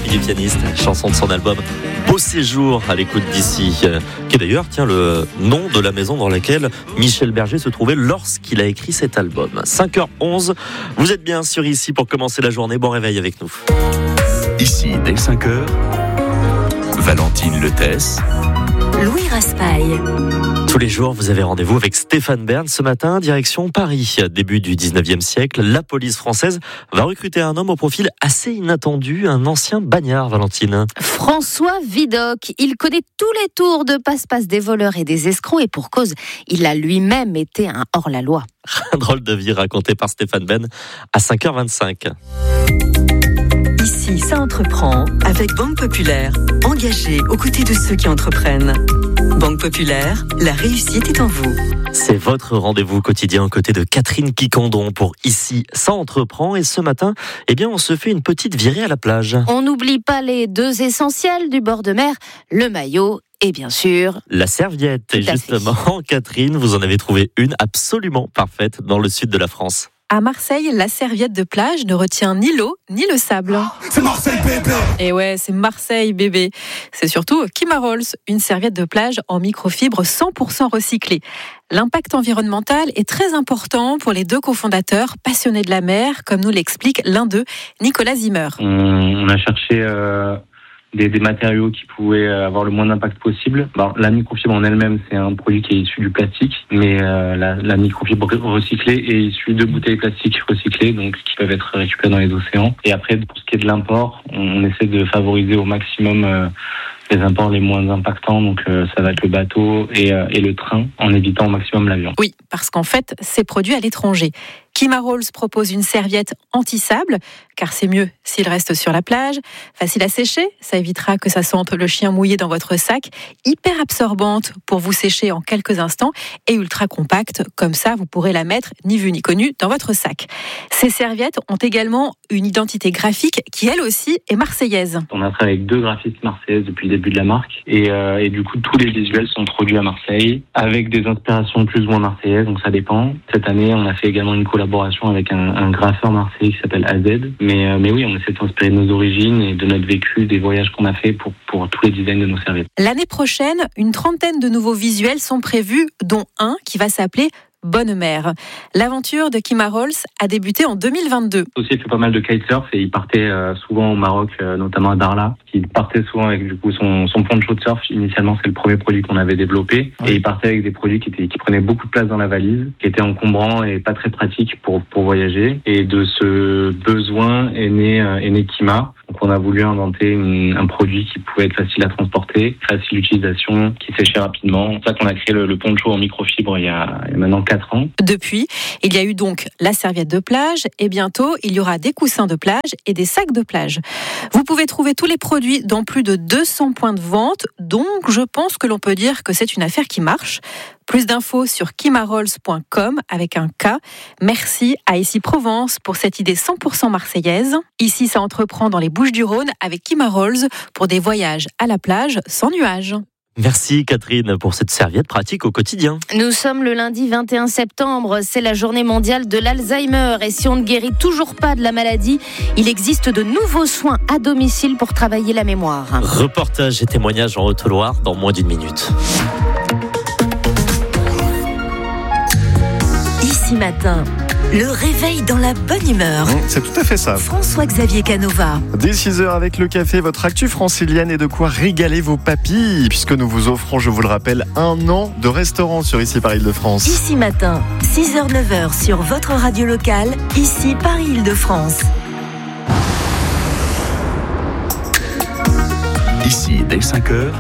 du pianiste, chanson de son album Beau séjour à l'écoute d'ici, qui est d'ailleurs le nom de la maison dans laquelle Michel Berger se trouvait lorsqu'il a écrit cet album. 5h11, vous êtes bien sur Ici pour commencer la journée, bon réveil avec nous. Ici, dès 5h, Valentine Letès, Louis Raspail. Tous les jours, vous avez rendez-vous avec Stéphane Bern. Ce matin, direction Paris. Début du 19e siècle, la police française va recruter un homme au profil assez inattendu, un ancien bagnard, Valentine. François Vidocq. Il connaît tous les tours de passe-passe des voleurs et des escrocs et pour cause, il a lui-même été un hors-la-loi. Un drôle de vie raconté par Stéphane Bern à 5h25. Ici, ça entreprend avec Banque Populaire, engagée aux côtés de ceux qui entreprennent. Banque Populaire, la réussite est en vous. C'est votre rendez-vous quotidien aux côtés de Catherine Quicandon pour Ici, ça entreprend. Et ce matin, on se fait une petite virée à la plage. On n'oublie pas les deux essentiels du bord de mer, le maillot et bien sûr la serviette. Et justement, Catherine, vous en avez trouvé une absolument parfaite dans le sud de la France. À Marseille, la serviette de plage ne retient ni l'eau ni le sable. C'est Marseille bébé. Et ouais, c'est Marseille bébé. C'est surtout Kimarolles, une serviette de plage en microfibre 100% recyclée. L'impact environnemental est très important pour les deux cofondateurs passionnés de la mer, comme nous l'explique l'un d'eux, Nicolas Zimmer. On a cherché des matériaux qui pouvaient avoir le moins d'impact possible. La microfibre en elle-même, c'est un produit qui est issu du plastique, mais la microfibre recyclée est issue de bouteilles plastiques recyclées, donc qui peuvent être récupérées dans les océans. Et après, pour ce qui est de l'import, on essaie de favoriser au maximum les imports les moins impactants, donc ça va être le bateau et le train, en évitant au maximum l'avion. Oui, parce qu'en fait, c'est produit à l'étranger. Kimarolles propose une serviette anti-sable, car c'est mieux s'il reste sur la plage. Facile à sécher, ça évitera que ça sente le chien mouillé dans votre sac. Hyper absorbante pour vous sécher en quelques instants et ultra compacte, comme ça vous pourrez la mettre ni vu ni connu dans votre sac. Ces serviettes ont également une identité graphique qui elle aussi est marseillaise. On a travaillé avec 2 graphistes marseillaises depuis le début de la marque et du coup tous les visuels sont produits à Marseille avec des inspirations plus ou moins marseillaises, donc ça dépend. Cette année on a fait également une collaboration avec un graffeur marseillais qui s'appelle AZ. Mais oui, on essaie de s'inspirer de nos origines et de notre vécu, des voyages qu'on a fait pour tous les designs de nos serviettes. L'année prochaine, une trentaine de nouveaux visuels sont prévus, dont un qui va s'appeler Bonne Mer. L'aventure de Kimarolles a débuté en 2022. Aussi, il fait pas mal de kitesurf et il partait souvent au Maroc, notamment à Darla. Il partait souvent avec du coup son poncho de surf. Initialement, c'est le premier produit qu'on avait développé. Et il partait avec des produits qui prenaient beaucoup de place dans la valise, qui étaient encombrants et pas très pratiques pour voyager. Et de ce besoin est né Kima. Donc on a voulu inventer un produit qui pouvait être facile à transporter, facile d'utilisation, qui séchait rapidement. C'est ça qu'on a créé le poncho en microfibre il y a maintenant 4 ans. Depuis, il y a eu donc la serviette de plage et bientôt, il y aura des coussins de plage et des sacs de plage. Vous pouvez trouver tous les produits dans plus de 200 points de vente, donc je pense que l'on peut dire que c'est une affaire qui marche. Plus d'infos sur kimarolles.com avec un K. Merci à Ici Provence pour cette idée 100% marseillaise. Ici, ça entreprend dans les Bouches-du-Rhône avec Kimarolles pour des voyages à la plage sans nuages. Merci Catherine pour cette serviette pratique au quotidien. Nous sommes le lundi 21 septembre, c'est la journée mondiale de l'Alzheimer et si on ne guérit toujours pas de la maladie, il existe de nouveaux soins à domicile pour travailler la mémoire. Reportage et témoignages en Haute-Loire dans moins d'une minute. Ici matin, le réveil dans la bonne humeur. C'est tout à fait ça. François-Xavier Canova. Dès 6h avec le café, votre actu francilienne est de quoi régaler vos papilles, puisque nous vous offrons, je vous le rappelle, 1 an de restaurant sur Ici Paris-Île-de-France. Ici matin, 6h-9h sur votre radio locale, Ici Paris-Île-de-France. ici, dès 5h,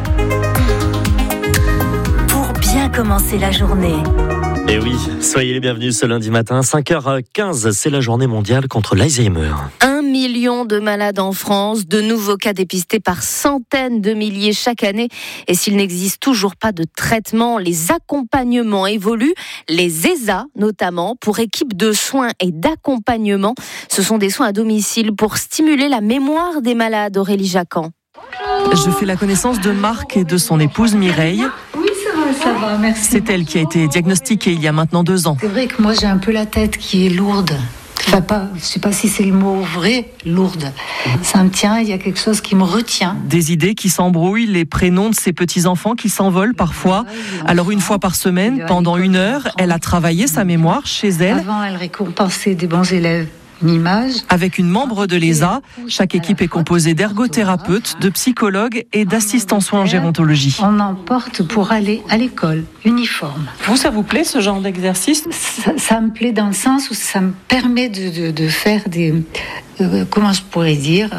Pour bien commencer la journée. Et oui, soyez les bienvenus ce lundi matin, 5h15, c'est la journée mondiale contre l'Alzheimer. 1 million de malades en France, de nouveaux cas dépistés par centaines de milliers chaque année. Et s'il n'existe toujours pas de traitement, les accompagnements évoluent. Les ESA, notamment, pour équipes de soins et d'accompagnement. Ce sont des soins à domicile pour stimuler la mémoire des malades, Aurélie Jacquan. Je fais la connaissance de Marc et de son épouse Mireille. Oui, ça va, merci. C'est elle qui a été diagnostiquée il y a maintenant 2 ans. C'est vrai que moi j'ai un peu la tête qui est lourde. Enfin, je ne sais pas si c'est le mot vrai, lourde. Ça me tient, il y a quelque chose qui me retient. Des idées qui s'embrouillent, les prénoms de ses petits-enfants qui s'envolent parfois. Alors une fois par semaine, pendant 1 heure, elle a travaillé sa mémoire chez elle. Avant, elle récompensait des bons élèves. Une image. Avec une membre de l'ESA, chaque équipe est composée d'ergothérapeutes, de psychologues et d'assistants soins en gérontologie. On en porte pour aller à l'école, uniforme. Vous, ça vous plaît ce genre d'exercice ? Ça me plaît dans le sens où ça me permet de faire des... comment je pourrais dire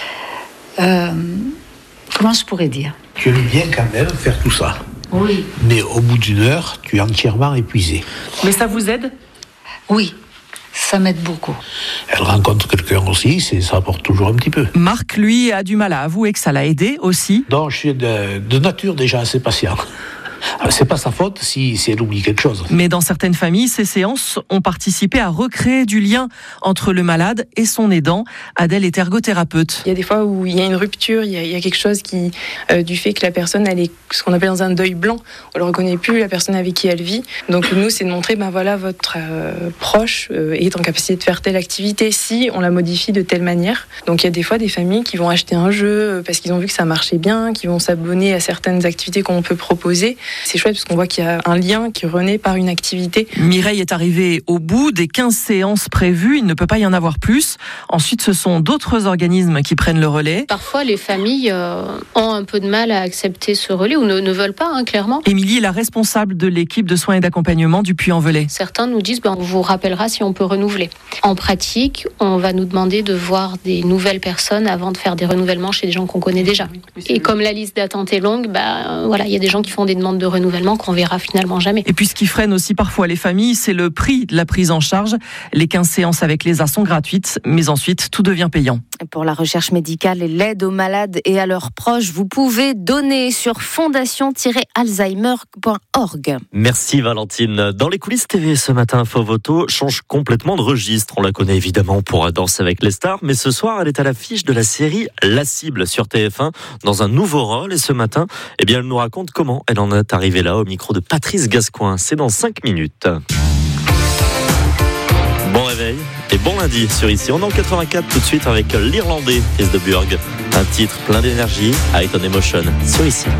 Tu aimes bien quand même faire tout ça. Oui. Mais au bout d'1 heure, tu es entièrement épuisé. Mais ça vous aide ? Oui. Ça m'aide beaucoup. Elle rencontre quelqu'un aussi, ça apporte toujours un petit peu. Marc, lui, a du mal à avouer que ça l'a aidé aussi. Non, je suis de nature déjà assez patient. C'est pas sa faute si elle oublie quelque chose. Mais dans certaines familles, ces séances ont participé à recréer du lien entre le malade et son aidant. Adèle est ergothérapeute. Il y a des fois où il y a une rupture, il y a quelque chose qui, du fait que la personne, elle est ce qu'on appelle dans un deuil blanc. On ne reconnaît plus la personne avec qui elle vit. Donc nous, c'est de montrer, votre proche est en capacité de faire telle activité si on la modifie de telle manière. Donc il y a des fois des familles qui vont acheter un jeu parce qu'ils ont vu que ça marchait bien, qui vont s'abonner à certaines activités qu'on peut proposer. C'est chouette parce qu'on voit qu'il y a un lien qui renaît par une activité. Mireille est arrivée au bout des 15 séances prévues. Il ne peut pas y en avoir plus. Ensuite, ce sont d'autres organismes qui prennent le relais. Parfois, les familles ont un peu de mal à accepter ce relais ou ne veulent pas, clairement. Émilie est la responsable de l'équipe de soins et d'accompagnement du Puy-en-Velay. Certains nous disent on vous rappellera si on peut renouveler. En pratique, on va nous demander de voir des nouvelles personnes avant de faire des renouvellements chez des gens qu'on connaît déjà. Et comme la liste d'attente est longue, il y a des gens qui font des demandes de renouvellement qu'on verra finalement jamais. Et puis ce qui freine aussi parfois les familles, c'est le prix de la prise en charge. Les 15 séances avec l'ESA sont gratuites, mais ensuite tout devient payant. Pour la recherche médicale et l'aide aux malades et à leurs proches, vous pouvez donner sur fondation-alzheimer.org. Merci Valentine. Dans les coulisses TV ce matin, Info Voto change complètement de registre. On la connaît évidemment pour Danser avec les stars, mais ce soir elle est à l'affiche de la série La Cible sur TF1 dans un nouveau rôle. Et ce matin, elle nous raconte comment elle en est arrivée là au micro de Patrice Gascoin. C'est dans 5 minutes. Bon réveil et bon lundi sur Ici. On est en 84 tout de suite avec l'Irlandais Chris de Burgh. Un titre plein d'énergie, High on Emotion sur Ici.